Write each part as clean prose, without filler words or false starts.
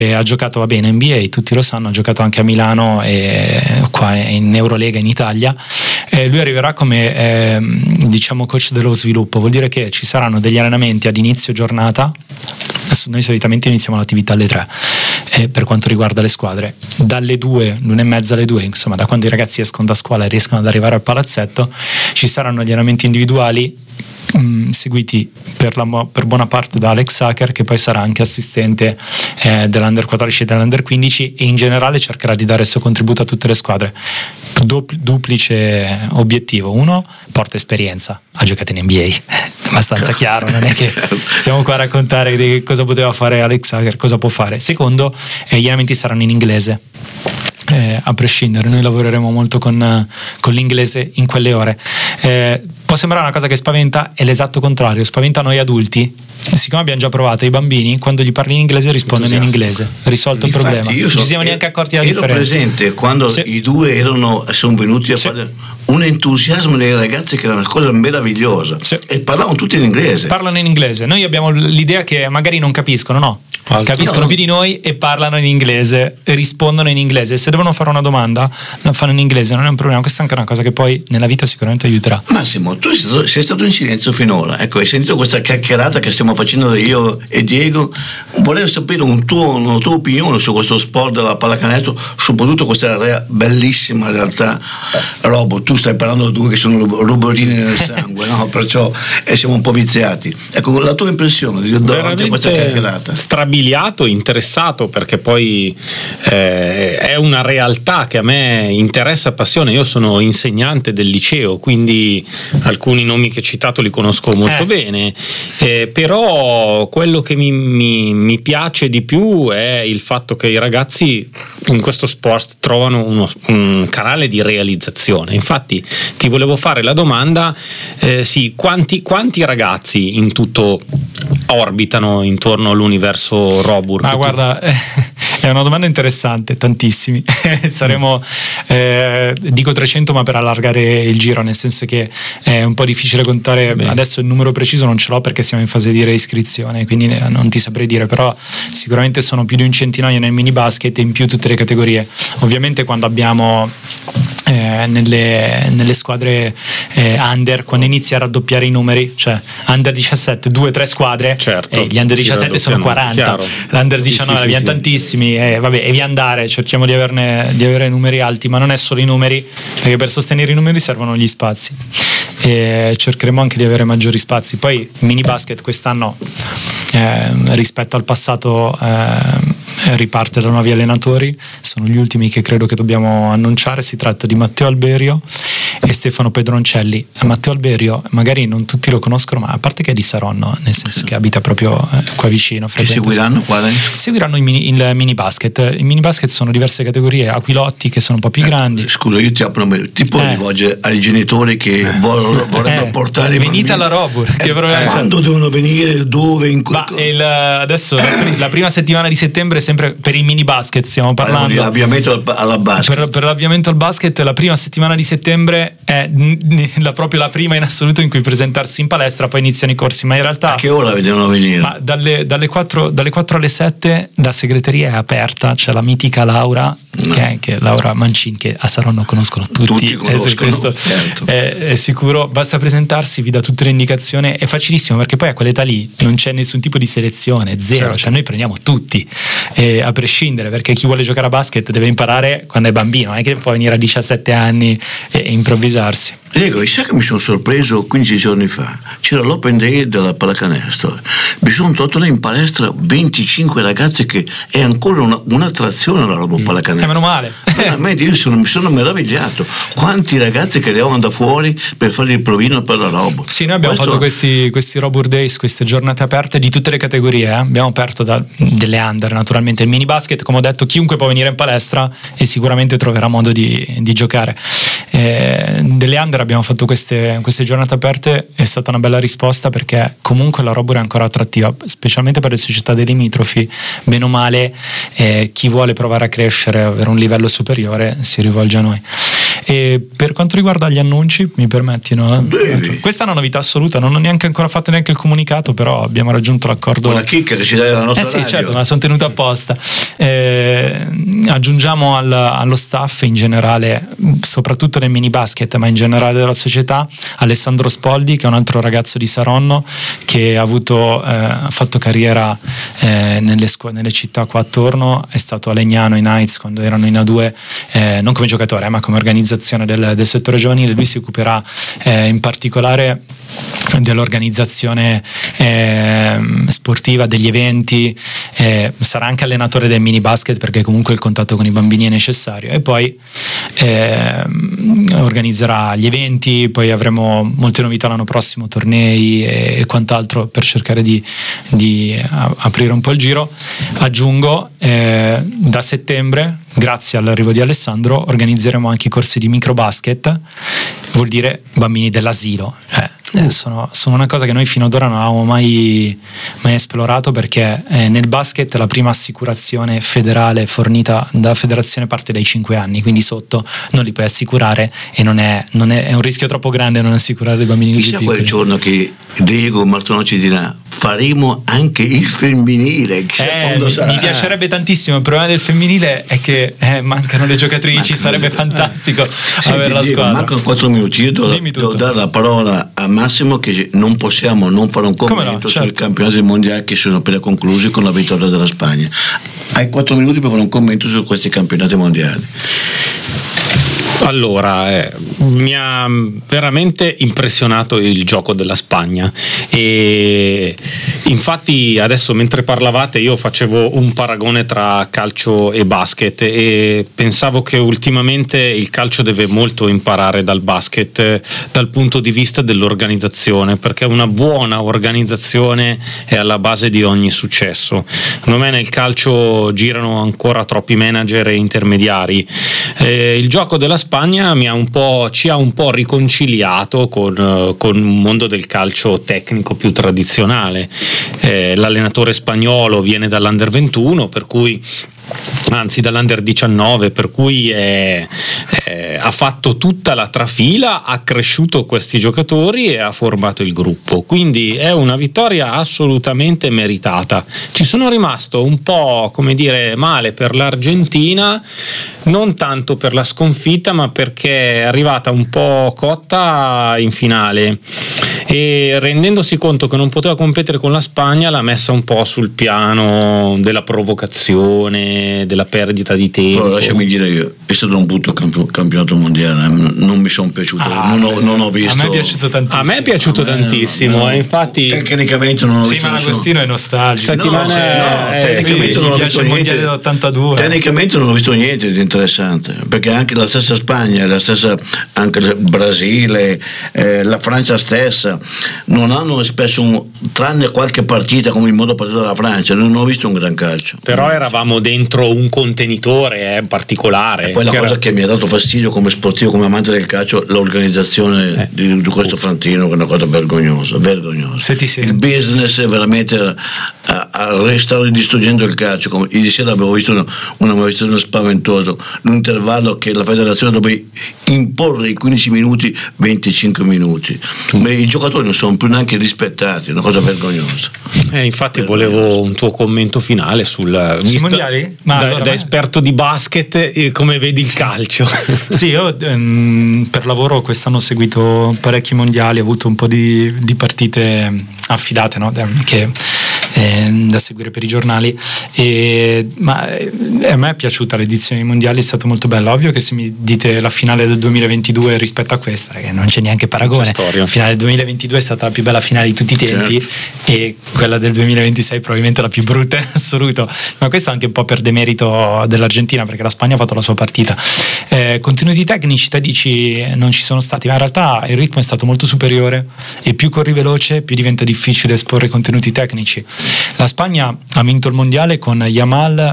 ha giocato, va bene, NBA, tutti lo sanno, ha giocato anche a Milano e qua in Eurolega in Italia. Lui arriverà come diciamo coach dello sviluppo, vuol dire che ci saranno degli allenamenti ad inizio giornata. Adesso noi solitamente iniziamo l'attività alle 3 per quanto riguarda le squadre, dalle 2, l'1:30 alle 2, insomma da quando i ragazzi escono da scuola e riescono ad arrivare al palazzetto, ci saranno gli allenamenti individuali seguiti per buona parte da Alex Sacher, che poi sarà anche assistente dell'Under 14 e dell'Under 15, e in generale cercherà di dare il suo contributo a tutte le squadre. Duplice obiettivo: uno, porta esperienza, ha giocato in NBA, abbastanza chiaro, non è che stiamo qua a raccontare di cosa poteva fare Alex Sacher, cosa può fare. Secondo, gli allenamenti saranno in inglese. A prescindere, noi lavoreremo molto con l'inglese in quelle ore. Può sembrare una cosa che spaventa, è l'esatto contrario, spaventa noi adulti. Siccome abbiamo già provato, i bambini quando gli parli in inglese rispondono in inglese, risolto il problema, non ci siamo neanche accorti della differenza. Ero presente quando i due sono venuti a fare un entusiasmo dei ragazzi che era una cosa meravigliosa, e parlavano tutti in inglese. Parlano in inglese, noi abbiamo l'idea che magari non capiscono, no? Capiscono più di noi e parlano in inglese, e rispondono in inglese. Se devono fare una domanda la fanno in inglese, non è un problema. Questa è anche una cosa che poi nella vita sicuramente aiuterà. Massimo, tu sei stato in silenzio finora, ecco, hai sentito questa chiacchierata che stiamo facendo io e Diego. Volevo sapere una tua opinione su questo sport della pallacanestro, soprattutto questa bellissima realtà robot. Tu stai parlando di due che sono roborini nel sangue, no? Perciò siamo un po' viziati. Ecco, la tua impressione davanti a questa chiacchierata? Strabiliato, interessato, perché poi è una realtà che a me interessa e appassiona. Io sono insegnante del liceo, quindi alcuni nomi che hai citato li conosco molto bene, però quello che mi piace di più è il fatto che i ragazzi in questo sport trovano un canale di realizzazione. Infatti ti volevo fare la domanda, quanti ragazzi in tutto orbitano intorno all'universo Robur? Ma guarda, è una domanda interessante, tantissimi. Saremo dico 300, ma per allargare il giro, nel senso che è un po' difficile contare. Bene. Adesso il numero preciso non ce l'ho perché siamo in fase di reiscrizione, quindi non ti saprei dire, però sicuramente sono più di un centinaio nel mini basket e in più tutte le categorie. Ovviamente quando abbiamo nelle squadre under, quando inizi a raddoppiare i numeri, cioè under 17 2-3 squadre, certo, gli under 17 sono 40, chiaro. L'under 19 abbiamo tantissimi, e via andare, cerchiamo di avere numeri alti, ma non è solo i numeri, perché per sostenere i numeri servono gli spazi, e cercheremo anche di avere maggiori spazi. Poi mini basket quest'anno rispetto al passato riparte da nuovi allenatori, sono gli ultimi che credo che dobbiamo annunciare. Si tratta di Matteo Alberio e Stefano Pedroncelli. Matteo Alberio magari non tutti lo conoscono, ma a parte che è di Saronno, nel senso che abita proprio qua vicino. E seguiranno qua? Seguiranno il mini basket. I mini basket sono diverse categorie, Aquilotti che sono un po' più grandi. Scusa, io ti puoi rivolgere ai genitori che vorrebbero portare venite alla Robur, quando devono venire, dove, adesso la prima settimana di settembre, sempre per il mini basket stiamo parlando, l'avviamento alla basket. Per l'avviamento al basket, la prima settimana di settembre è proprio la prima in assoluto in cui presentarsi in palestra, poi iniziano i corsi. Ma in realtà a che ora devono venire? Ma dalle 4 alle 7 la segreteria è aperta, c'è la mitica Laura, che è anche Laura Mancin, che a Saronno conoscono tutti conoscono, questo certo. È sicuro, basta presentarsi, vi dà tutte le indicazioni, è facilissimo, perché poi a quell'età lì non c'è nessun tipo di selezione, zero, certo. Cioè noi prendiamo tutti, a prescindere, perché chi vuole giocare a basket deve imparare quando è bambino, non è che può venire a 17 anni e improvvisarsi. Diego, sai che mi sono sorpreso 15 giorni fa? C'era l'Open Day della pallacanestro, mi sono trovato in palestra 25 ragazze, che è ancora un'attrazione la roba pallacanestro. Meno male. Veramente io mi sono meravigliato, quanti ragazzi che arrivavano da fuori per fare il provino per la roba. Sì, noi abbiamo fatto questi Robur Days, queste giornate aperte di tutte le categorie, abbiamo aperto delle under, naturalmente il mini basket, come ho detto, chiunque può venire in palestra e sicuramente troverà modo di giocare. Delle under abbiamo fatto queste giornate aperte, è stata una bella risposta, perché comunque la Robur è ancora attrattiva, specialmente per le società dei limitrofi. Bene o male, chi vuole provare a crescere, avere un livello superiore, si rivolge a noi. E per quanto riguarda gli annunci, mi permetti, no? Questa è una novità assoluta, non ho neanche ancora fatto neanche il comunicato, però abbiamo raggiunto l'accordo con la chicca che ci dai dalla nostra radio. Sì, certo, ma sono tenuto apposta. Aggiungiamo allo staff in generale, soprattutto nel mini basket, ma in generale della società, Alessandro Spoldi, che è un altro ragazzo di Saronno che ha fatto carriera nelle città qua attorno, è stato a Legnano in Heights quando erano in A2, non come giocatore ma come organizzazione del settore giovanile. Lui si occuperà in particolare dell'organizzazione sportiva, degli eventi, sarà anche allenatore del mini basket perché comunque il contatto con i bambini è necessario, e poi organizzerà gli eventi. Poi avremo molte novità l'anno prossimo, tornei e quant'altro, per cercare di aprire un po' il giro. Aggiungo, da settembre, grazie all'arrivo di Alessandro, organizzeremo anche i corsi di microbasket, vuol dire bambini dell'asilo. Sono una cosa che noi fino ad ora non avevamo mai esplorato, perché nel basket la prima assicurazione federale fornita dalla federazione parte dai 5 anni, quindi sotto non li puoi assicurare, e è un rischio troppo grande non assicurare dei bambini così piccoli. Chissà quel giorno che Diego Martonò ci dirà: faremo anche il femminile. Mi piacerebbe tantissimo. Il problema del femminile è che mancano le giocatrici, sarebbe fantastico avere la squadra. Mancano 4 minuti, io devo dare la parola a Massimo, che non possiamo non fare un commento sui campionati mondiali che sono appena conclusi con la vittoria della Spagna. Hai 4 minuti per fare un commento su questi campionati mondiali. Allora, mi ha veramente impressionato il gioco della Spagna, e infatti adesso mentre parlavate io facevo un paragone tra calcio e basket, e pensavo che ultimamente il calcio deve molto imparare dal basket dal punto di vista dell'organizzazione, perché una buona organizzazione è alla base di ogni successo. Secondo me nel calcio girano ancora troppi manager e intermediari. Il gioco della Spagna ci ha un po' riconciliato con un mondo del calcio tecnico più tradizionale. L'allenatore spagnolo viene dall'Under 21, anzi dall'Under 19, per cui ha fatto tutta la trafila, ha cresciuto questi giocatori e ha formato il gruppo, quindi è una vittoria assolutamente meritata. Ci sono rimasto un po', come dire, male per l'Argentina, non tanto per la sconfitta, ma perché è arrivata un po' cotta in finale, e rendendosi conto che non poteva competere con la Spagna l'ha messa un po' sul piano della provocazione, della perdita di tempo. Però lasciami dire, io è stato un brutto campionato mondiale, non mi sono piaciuto, non ho visto. A me è piaciuto tantissimo. A me è piaciuto tantissimo, infatti tecnicamente non ho visto. Sì, ma l'Agostino è nostalgico. Tecnicamente non ho visto niente dell'82. Tecnicamente non ho visto niente di interessante, perché anche la stessa Spagna, anche il Brasile, la Francia stessa non hanno espresso, tranne qualche partita come in modo partita della Francia, non ho visto un gran calcio. Però eravamo dentro un contenitore particolare. E poi la cosa che mi ha dato fastidio come sportivo, come amante del calcio, l'organizzazione di questo Frantino, che è una cosa vergognosa. Se ti senti. Il business è veramente sta distruggendo il calcio. Come ieri sera abbiamo visto una manifestazione spaventosa, l'intervallo che la federazione doveva imporre i 15 minuti, 25 minuti. I giocatori non sono più neanche rispettati, è una cosa vergognosa. Infatti volevo un tuo commento finale sui mondiali? Da esperto di basket, come vedi il calcio? Sì, io per lavoro quest'anno ho seguito parecchi mondiali, ho avuto un po' di partite affidate, no? Da seguire per i giornali, ma a me è piaciuta l'edizione dei mondiali, è stato molto bello. Ovvio che se mi dite la finale del 2022 rispetto a questa, che non c'è neanche paragone, la finale del 2022 è stata la più bella finale di tutti i tempi, certo. E quella del 2026 probabilmente la più brutta in assoluto, ma questo anche un po' per demerito dell'Argentina, perché la Spagna ha fatto la sua partita. Contenuti tecnici, te dici, non ci sono stati, ma in realtà il ritmo è stato molto superiore, e più corri veloce più diventa difficile esporre contenuti tecnici. La Spagna ha vinto il mondiale con Yamal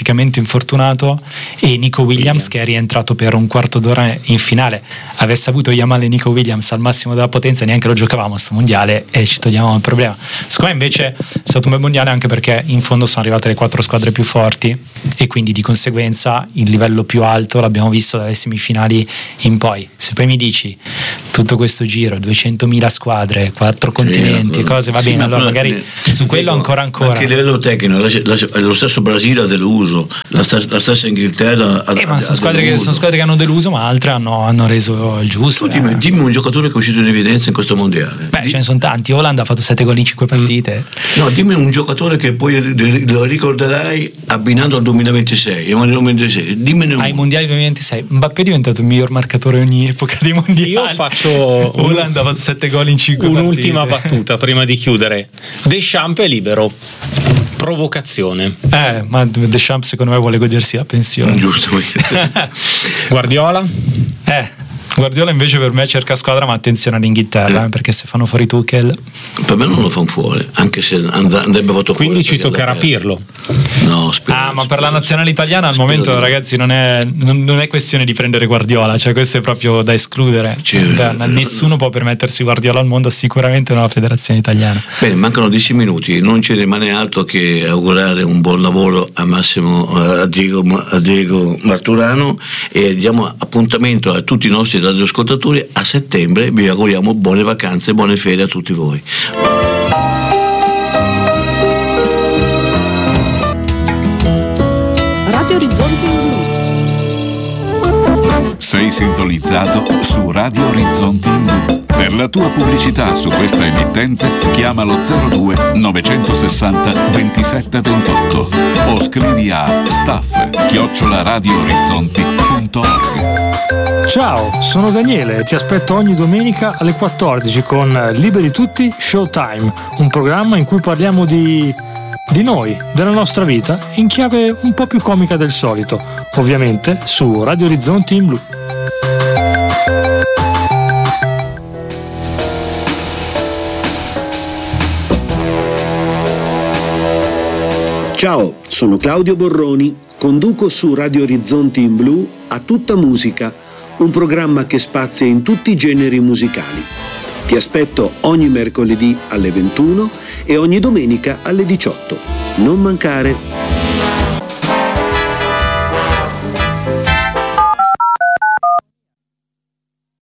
drammaticamente infortunato, e Nico Williams che è rientrato per un quarto d'ora in finale. Avesse avuto Yamal e Nico Williams al massimo della potenza, neanche lo giocavamo a sto mondiale e ci togliamo il problema. Secondo me invece è stato un bel mondiale, anche perché in fondo sono arrivate le 4 squadre più forti e quindi di conseguenza il livello più alto l'abbiamo visto dalle semifinali in poi. Se poi mi dici tutto questo giro, 200.000 squadre, 4 continenti e cose, va bene, allora magari su quello ancora. Anche a livello tecnico lo stesso Brasile ha deluso, la stessa Inghilterra ma sono squadre che hanno deluso, ma altre hanno reso il giusto. Dimmi un giocatore che è uscito in evidenza in questo mondiale. Ce ne sono tanti. Holland ha fatto 7 gol in 5 partite. No, dimmi un giocatore che poi lo ricorderai abbinando al 2026. Dimmene uno. Ai mondiali 2026 Mbappé è diventato il miglior marcatore ogni epoca dei mondiali. Io faccio Holland ha fatto 7 gol in 5 partite. Un'ultima battuta prima di chiudere. Deschamps è libero. Provocazione. Ma Deschamps secondo me vuole godersi la pensione. Giusto. Guardiola? Guardiola invece per me cerca squadra, ma attenzione all'Inghilterra, perché se fanno fuori Tuchel, per me non lo fanno fuori, anche se andrebbe fatto fuori. Quindi ci toccherà Pirlo. No, ma per la nazionale italiana al momento, ragazzi, non è questione di prendere Guardiola, cioè questo è proprio da escludere. Nessuno può permettersi Guardiola al mondo, sicuramente non la federazione italiana. Bene, mancano 10 minuti, non ci rimane altro che augurare un buon lavoro a Massimo, a Diego Marturano, e diamo appuntamento a tutti i nostri radioascoltatori a settembre. Vi auguriamo buone vacanze, buone ferie a tutti voi. Radio Orizzonti in Blu. Sei sintonizzato su Radio Orizzonti in Blu. Per la tua pubblicità su questa emittente chiama lo 02 960 27 28 o scrivi a staff@radioorizzonti.org. Ciao, sono Daniele e ti aspetto ogni domenica alle 14 con Liberi Tutti Showtime, un programma in cui parliamo di noi, della nostra vita, in chiave un po' più comica del solito, ovviamente su Radio Orizzonti in Blu. Ciao, sono Claudio Borroni, conduco su Radio Orizzonti in Blu A Tutta Musica, un programma che spazia in tutti i generi musicali. Ti aspetto ogni mercoledì alle 21 e ogni domenica alle 18. Non mancare!